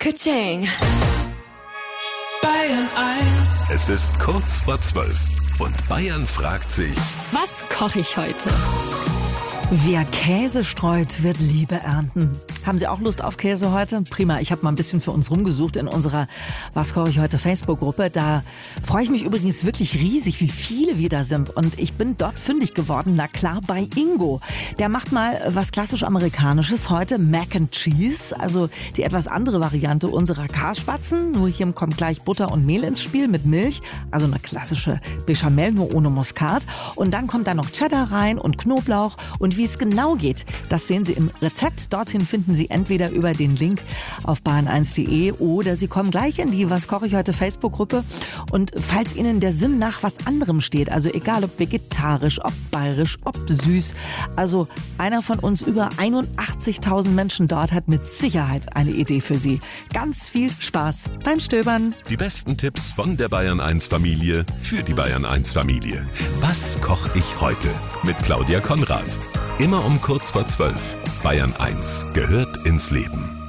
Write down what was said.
Ka-ching. Bayern 1. Es ist kurz vor 12 und Bayern fragt sich: Was koche ich heute? Wer Käse streut, wird Liebe ernten. Haben Sie auch Lust auf Käse heute? Prima, ich habe mal ein bisschen für uns rumgesucht in unserer Was koche ich heute Facebook-Gruppe. Da freue ich mich übrigens wirklich riesig, wie viele wir da sind. Und ich bin dort fündig geworden, na klar, bei Ingo. Der macht mal was klassisch Amerikanisches heute, Mac and Cheese. Also die etwas andere Variante unserer Kasspatzen. Nur hier kommt gleich Butter und Mehl ins Spiel mit Milch. Also eine klassische Bechamel, nur ohne Muskat. Und dann kommt da noch Cheddar rein und Knoblauch. Und wie es genau geht, das sehen Sie im Rezept. Dorthin finden Sie entweder über den Link auf bayern1.de oder Sie kommen gleich in die Was koche ich heute Facebook-Gruppe. Und falls Ihnen der Sinn nach was anderem steht, also egal ob vegetarisch, ob bayerisch, ob süß, also einer von uns über 81.000 Menschen dort hat mit Sicherheit eine Idee für Sie. Ganz viel Spaß beim Stöbern. Die besten Tipps von der Bayern 1 Familie für die Bayern 1 Familie. Was koche ich heute? Mit Claudia Konrad. Immer um kurz vor 12. Bayern 1 gehört ins Leben.